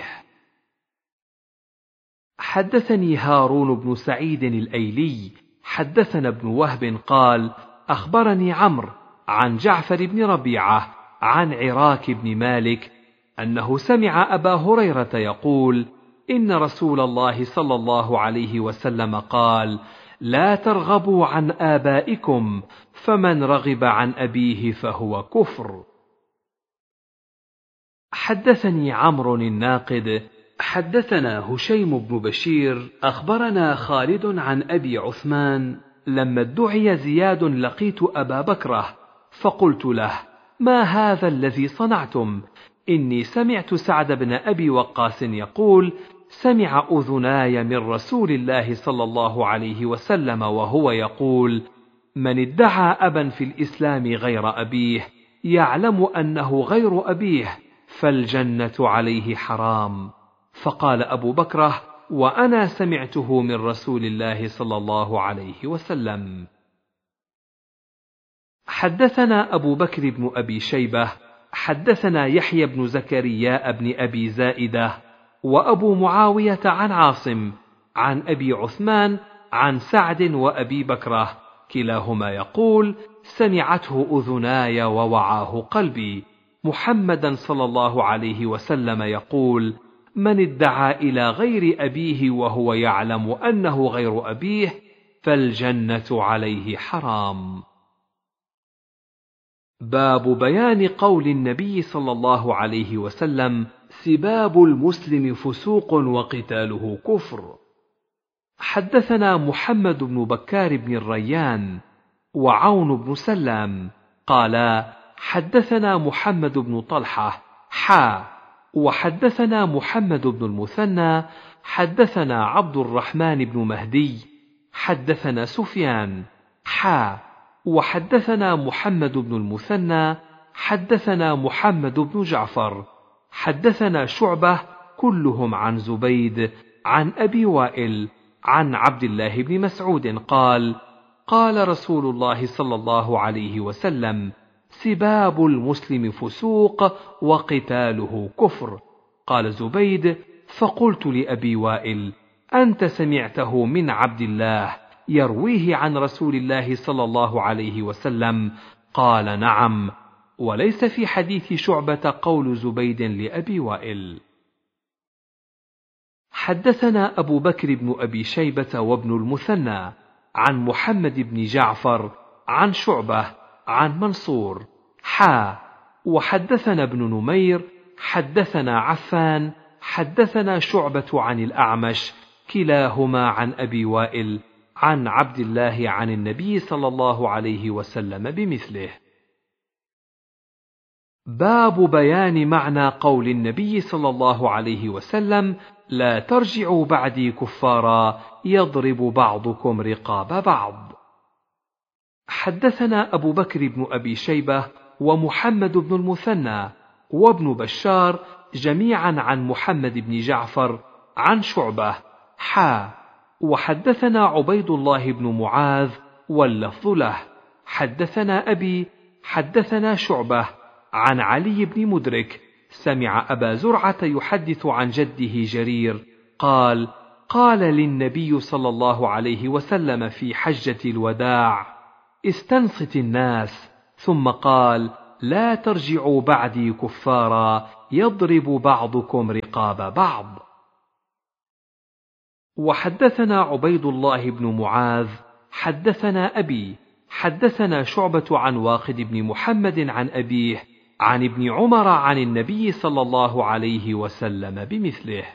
حدثني هارون بن سعيد الأيلي حدثنا ابن وهب قال: أخبرني عمرو عن جعفر بن ربيعة عن عراك بن مالك أنه سمع أبا هريرة يقول: إن رسول الله صلى الله عليه وسلم قال: لا ترغبوا عن آبائكم، فمن رغب عن أبيه فهو كفر. حدثني عمرو الناقد حدثنا هشيم بن بشير أخبرنا خالد عن أبي عثمان لما ادعي زياد: لقيت أبا بكرة فقلت له: ما هذا الذي صنعتم؟ إني سمعت سعد بن أبي وقاص يقول: سمع أذناي من رسول الله صلى الله عليه وسلم وهو يقول: من ادعى أبا في الإسلام غير أبيه يعلم أنه غير أبيه فالجنة عليه حرام. فقال أبو بكرة: وأنا سمعته من رسول الله صلى الله عليه وسلم. حدثنا أبو بكر بن أبي شيبة حدثنا يحيى بن زكريا بن أبي زائدة وأبو معاوية عن عاصم عن أبي عثمان عن سعد وأبي بكرة كلاهما يقول: سمعته أذناي ووعاه قلبي، محمدا صلى الله عليه وسلم يقول: من ادعى إلى غير أبيه وهو يعلم أنه غير أبيه فالجنة عليه حرام. باب بيان قول النبي صلى الله عليه وسلم: سباب المسلم فسوق وقتاله كفر. حدثنا محمد بن بكار بن الريان وعون بن سلام قالا: حدثنا محمد بن طلحة حا وحدثنا محمد بن المثنى حدثنا عبد الرحمن بن مهدي حدثنا سفيان حا وحدثنا محمد بن المثنى حدثنا محمد بن جعفر حدثنا شعبة كلهم عن زبيد عن أبي وائل عن عبد الله بن مسعود قال: قال رسول الله صلى الله عليه وسلم: سباب المسلم فسوق وقتاله كفر. قال زبيد: فقلت لأبي وائل: أنت سمعته من عبد الله يرويه عن رسول الله صلى الله عليه وسلم؟ قال: نعم، وليس في حديث شعبة قول زبيد لأبي وائل. حدثنا أبو بكر بن أبي شيبة وابن المثنى عن محمد بن جعفر عن شعبة عن منصور حا وحدثنا ابن نمير حدثنا عفان حدثنا شعبة عن الأعمش كلاهما عن أبي وائل عن عبد الله عن النبي صلى الله عليه وسلم بمثله. باب بيان معنى قول النبي صلى الله عليه وسلم: لا ترجعوا بعدي كفارا يضرب بعضكم رقاب بعض. حدثنا أبو بكر بن أبي شيبة ومحمد بن المثنى وابن بشار جميعا عن محمد بن جعفر عن شعبة حا وحدثنا عبيد الله بن معاذ واللفظ له حدثنا أبي حدثنا شعبة عن علي بن مدرك سمع أبا زرعة يحدث عن جده جرير قال: قال للنبي صلى الله عليه وسلم في حجة الوداع: استنصت الناس، ثم قال: لا ترجعوا بعدي كفارا يضرب بعضكم رقاب بعض. وحدثنا عبيد الله بن معاذ حدثنا أبي حدثنا شعبة عن واقد بن محمد عن أبيه عن ابن عمر عن النبي صلى الله عليه وسلم بمثله.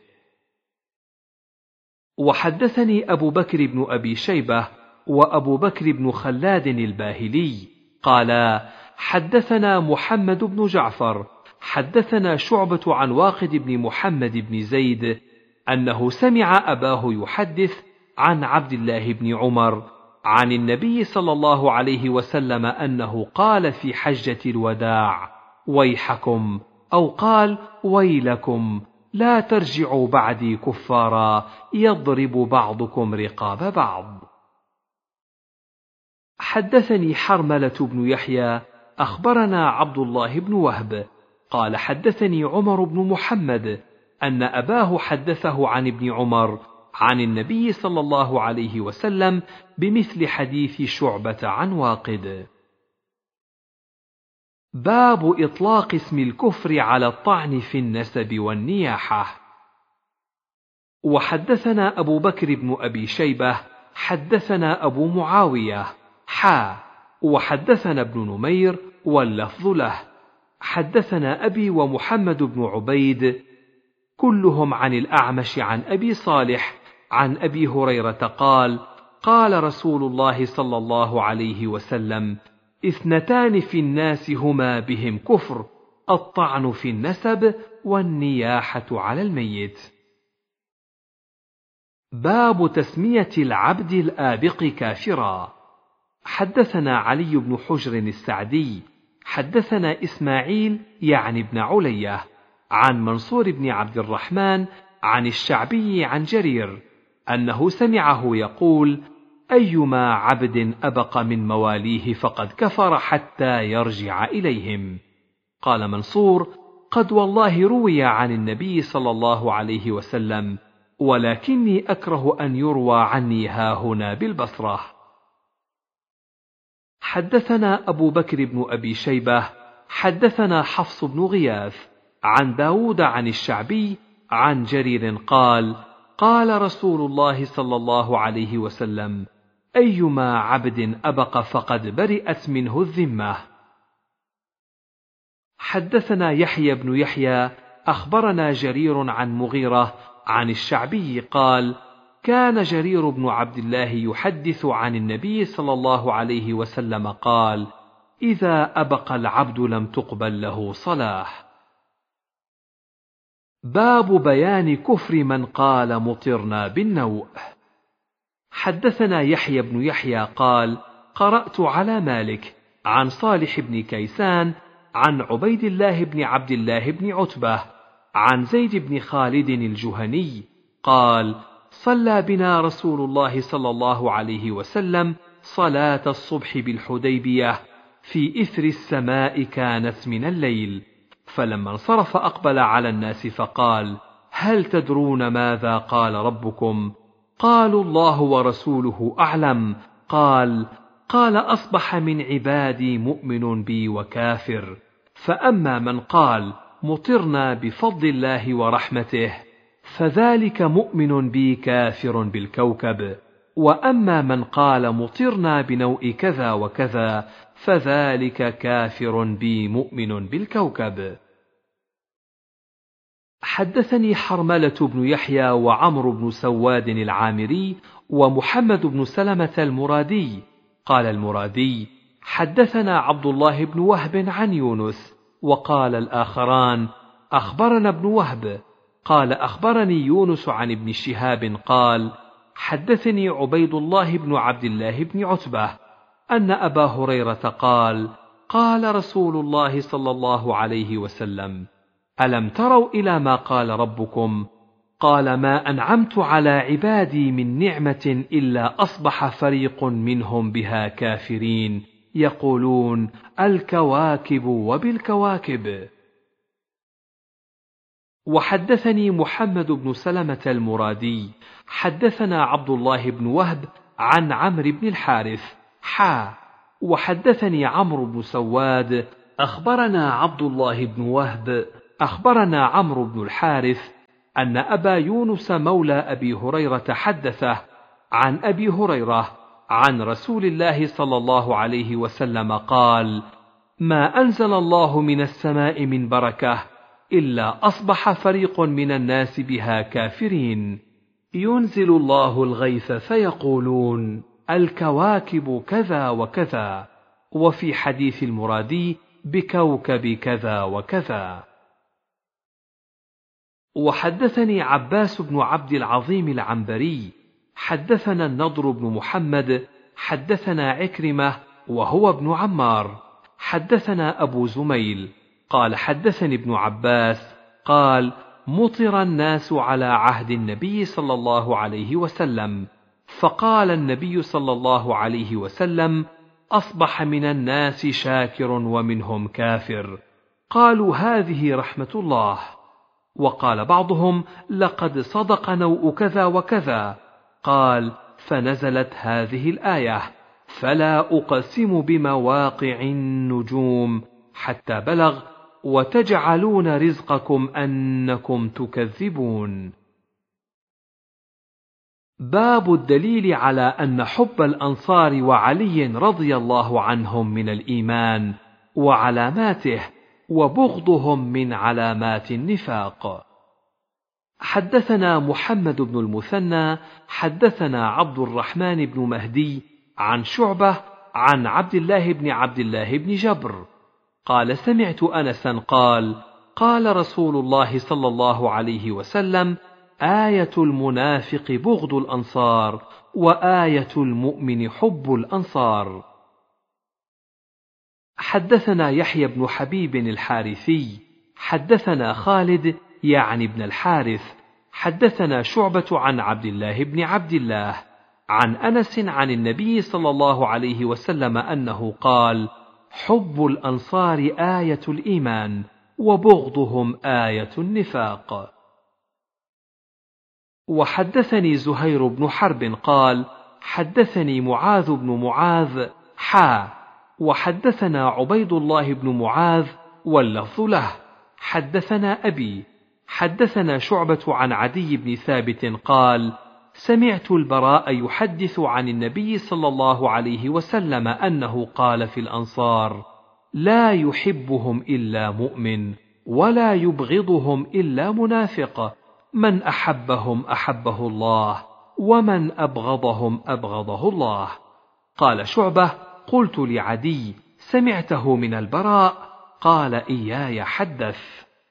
وحدثني أبو بكر بن أبي شيبة وأبو بكر بن خلاد الباهلي قالا: حدثنا محمد بن جعفر حدثنا شعبة عن واقد بن محمد بن زيد أنه سمع أباه يحدث عن عبد الله بن عمر عن النبي صلى الله عليه وسلم أنه قال في حجة الوداع: ويحكم، أو قال: ويلكم، لا ترجعوا بعدي كفارا يضرب بعضكم رقاب بعض. حدثني حرملة بن يحيى أخبرنا عبد الله بن وهب قال: حدثني عمر بن محمد أن أباه حدثه عن ابن عمر عن النبي صلى الله عليه وسلم بمثل حديث شعبة عن واقد. باب إطلاق اسم الكفر على الطعن في النسب والنياحة. وحدثنا أبو بكر بن أبي شيبة حدثنا أبو معاوية حا وحدثنا ابن نمير واللفظ له حدثنا أبي ومحمد بن عبيد كلهم عن الأعمش عن أبي صالح عن أبي هريرة قال: قال رسول الله صلى الله عليه وسلم: اثنتان في الناس هما بهم كفر، الطعن في النسب والنياحة على الميت. باب تسمية العبد الآبق كافرا. حدثنا علي بن حجر السعدي حدثنا إسماعيل يعني ابن علية عن منصور بن عبد الرحمن عن الشعبي عن جرير أنه سمعه يقول: أيما عبد أبق من مواليه فقد كفر حتى يرجع إليهم. قال منصور: قد والله روي عن النبي صلى الله عليه وسلم، ولكني أكره أن يروى عني هاهنا بالبصرة. حدثنا أبو بكر بن أبي شيبة حدثنا حفص بن غياث عن داود عن الشعبي عن جرير قال: قال رسول الله صلى الله عليه وسلم: أيما عبد أبق فقد برئت منه الذمة. حدثنا يحيى بن يحيى أخبرنا جرير عن مغيرة عن الشعبي قال: كان جرير بن عبد الله يحدث عن النبي صلى الله عليه وسلم قال: إذا أبق العبد لم تقبل له صلاة. باب بيان كفر من قال مطرنا بالنوء. حدثنا يحيى بن يحيى قال: قرأت على مالك عن صالح بن كيسان عن عبيد الله بن عبد الله بن عتبة عن زيد بن خالد الجهني قال: صلى بنا رسول الله صلى الله عليه وسلم صلاة الصبح بالحديبية في إثر السماء كانت من الليل، فلما انصرف أقبل على الناس فقال: هل تدرون ماذا قال ربكم؟ قالوا: الله ورسوله أعلم. قال: قال: أصبح من عبادي مؤمن بي وكافر، فأما من قال مطرنا بفضل الله ورحمته فذلك مؤمن بي كافر بالكوكب، وأما من قال مطرنا بنوء كذا وكذا فذلك كافر بي مؤمن بالكوكب. حدثني حرملة بن يحيى وعمر بن سواد العامري ومحمد بن سلمة المرادي قال المرادي: حدثنا عبد الله بن وهب عن يونس، وقال الآخران: أخبرنا ابن وهب قال: أخبرني يونس عن ابن شهاب قال: حدثني عبيد الله بن عبد الله بن عتبة أن أبا هريرة قال: قال رسول الله صلى الله عليه وسلم: ألم تروا إلى ما قال ربكم؟ قال: ما أنعمت على عبادي من نعمة إلا أصبح فريق منهم بها كافرين، يقولون: الكواكب وبالكواكب. وحدثني محمد بن سلمة المرادي حدثنا عبد الله بن وهب عن عمرو بن الحارث حا وحدثني عمرو بن سواد أخبرنا عبد الله بن وهب أخبرنا عمرو بن الحارث أن أبا يونس مولى أبي هريرة حدثه عن أبي هريرة عن رسول الله صلى الله عليه وسلم قال: ما أنزل الله من السماء من بركة إلا أصبح فريق من الناس بها كافرين. ينزل الله الغيث فيقولون الكواكب كذا وكذا، وفي حديث المرادي بكوكب كذا وكذا. وحدثني عباس بن عبد العظيم العنبري حدثنا النضر بن محمد حدثنا عكرمة وهو ابن عمار حدثنا أبو زميل قال حدثني ابن عباس قال: مطر الناس على عهد النبي صلى الله عليه وسلم، فقال النبي صلى الله عليه وسلم: أصبح من الناس شاكر ومنهم كافر. قالوا: هذه رحمة الله. وقال بعضهم: لقد صدق نوء كذا وكذا. قال: فنزلت هذه الآية: فلا أقسم بمواقع النجوم، حتى بلغ: وتجعلون رزقكم أنكم تكذبون. باب الدليل على أن حب الأنصار وعلي رضي الله عنهم من الإيمان وعلاماته، وبغضهم من علامات النفاق. حدثنا محمد بن المثنى حدثنا عبد الرحمن بن مهدي عن شعبة عن عبد الله بن عبد الله بن جبر قال: سمعت أنسا قال: قال رسول الله صلى الله عليه وسلم: آية المنافق بغض الأنصار، وآية المؤمن حب الأنصار. حدثنا يحيى بن حبيب الحارثي حدثنا خالد يعني ابن الحارث حدثنا شعبة عن عبد الله بن عبد الله عن أنس عن النبي صلى الله عليه وسلم أنه قال: حب الأنصار آية الإيمان، وبغضهم آية النفاق. وحدثني زهير بن حرب قال: حدثني معاذ بن معاذ حا وحدثنا عبيد الله بن معاذ واللفظ له حدثنا أبي حدثنا شعبة عن عدي بن ثابت قال: سمعت البراء يحدث عن النبي صلى الله عليه وسلم أنه قال في الأنصار: لا يحبهم إلا مؤمن، ولا يبغضهم إلا منافق، من أحبهم أحبه الله، ومن أبغضهم أبغضه الله. قال شعبة: قلت لعدي: سمعته من البراء؟ قال: إياي حدث.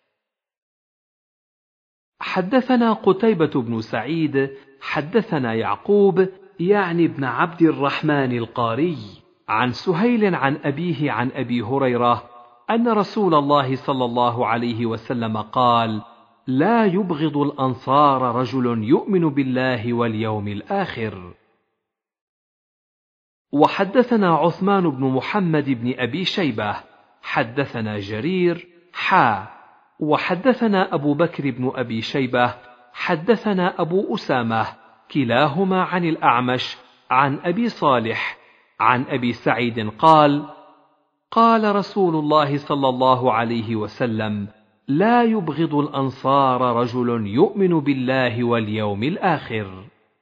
حدثنا قتيبة بن سعيد حدثنا يعقوب يعني ابن عبد الرحمن القاري عن سهيل عن أبيه عن أبي هريرة أن رسول الله صلى الله عليه وسلم قال: لا يبغض الأنصار رجل يؤمن بالله واليوم الآخر. وحدثنا عثمان بن محمد بن أبي شيبة حدثنا جرير حا وحدثنا أبو بكر بن أبي شيبة حدثنا أبو أسامة كلاهما عن الأعمش عن أبي صالح عن أبي سعيد قال: قال رسول الله صلى الله عليه وسلم: لا يبغض الأنصار رجل يؤمن بالله واليوم الآخر.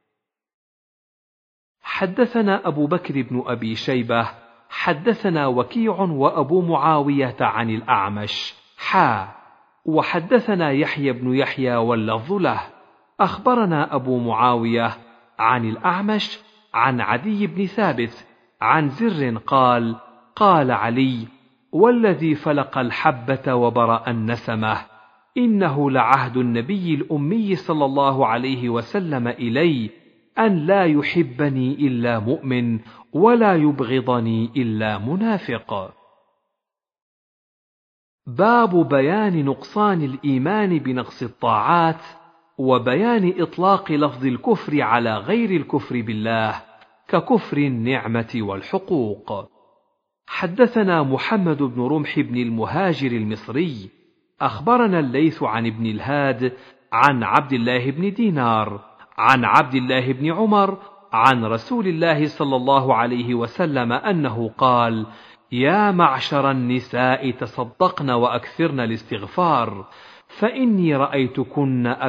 حدثنا أبو بكر بن أبي شيبة حدثنا وكيع وأبو معاوية عن الأعمش حا وحدثنا يحيى بن يحيى واللفظ له أخبرنا أبو معاوية عن الأعمش عن عدي بن ثابت عن زر قال: قال علي: والذي فلق الحبة وبرأ النسمة، إنه لعهد النبي الأمي صلى الله عليه وسلم إلي أن لا يحبني إلا مؤمن، ولا يبغضني إلا منافق. باب بيان نقصان الإيمان بنقص الطاعات، وبيان إطلاق لفظ الكفر على غير الكفر بالله ككفر النعمة والحقوق. حدثنا محمد بن رمح بن المهاجر المصري أخبرنا الليث عن ابن الهاد عن عبد الله بن دينار عن عبد الله بن عمر عن رسول الله صلى الله عليه وسلم أنه قال: يا معشر النساء تصدقن وأكثرن الاستغفار، فإني رأيتكن